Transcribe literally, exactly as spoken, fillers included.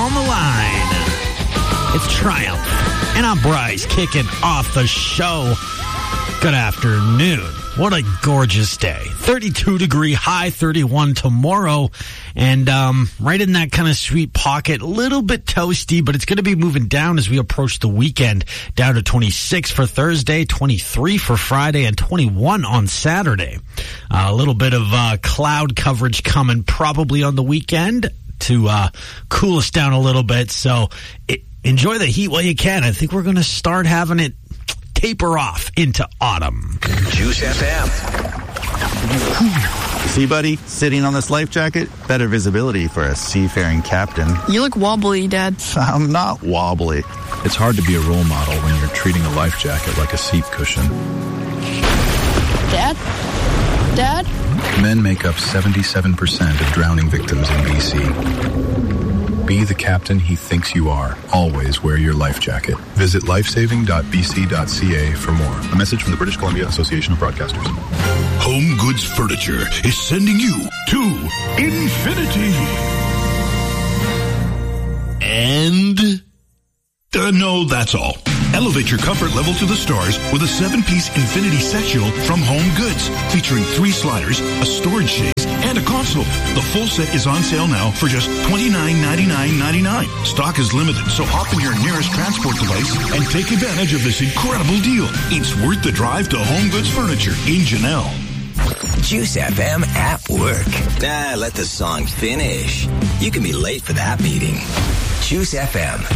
on the line. It's Triumph, and I'm Bryce, kicking off the show. Good afternoon. What a gorgeous day. thirty-two degree high, thirty-one tomorrow. And um, right in that kind of sweet pocket, a little bit toasty, but it's going to be moving down as we approach the weekend. Down to twenty-six for Thursday, twenty-three for Friday, and twenty-one on Saturday. Uh, a little bit of uh, cloud coverage coming probably on the weekend to uh, cool us down a little bit. So it, enjoy the heat while you can. I think we're going to start having it taper off into autumn. Juice F M. See, buddy, sitting on this life jacket, better visibility for a seafaring captain. You look wobbly, Dad. I'm not wobbly. It's hard to be a role model when you're treating a life jacket like a seat cushion. Dad? Dad? Men make up seventy-seven percent of drowning victims in B C. Be the captain he thinks you are. Always wear your life jacket. Visit lifesaving dot b c dot c a for more. A message from the British Columbia Association of Broadcasters. Home Goods Furniture is sending you to infinity. And... Uh, no, that's all. Elevate your comfort level to the stars with a seven-piece Infinity Sectional from Home Goods, featuring three sliders, a storage chaise, and a console. The full set is on sale now for just twenty-nine ninety-nine ninety-nine. Stock is limited, so hop in your nearest transport device and take advantage of this incredible deal. It's worth the drive to Home Goods Furniture in Janelle. Juice F M at work. Nah, let the song finish. You can be late for that meeting. Juice F M.